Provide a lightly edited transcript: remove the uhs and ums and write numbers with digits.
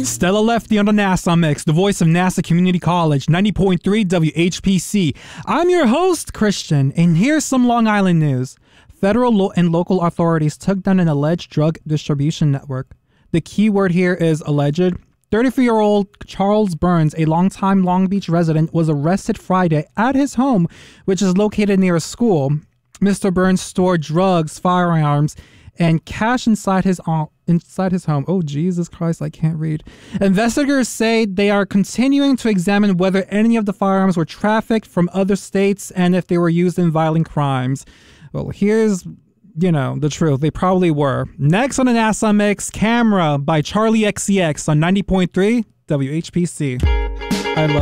Stella Lefty on the NASA Mix, the voice of NASA Community College, 90.3 WHPC. I'm your host, Christian, and here's some Long Island news. Federal and local authorities took down an alleged drug distribution network. The key word here is alleged. 33-year-old Charles Burns, a longtime Long Beach resident, was arrested Friday at his home, which is located near a school. Mr. Burns stored drugs, firearms, and cash inside his home. Oh, Jesus Christ, I can't read. Investigators say they are continuing to examine whether any of the firearms were trafficked from other states and if they were used in violent crimes. Well, here's, the truth. They probably were. Next on the NASA Mix, Camera by Charlie XCX on 90.3 WHPC. I love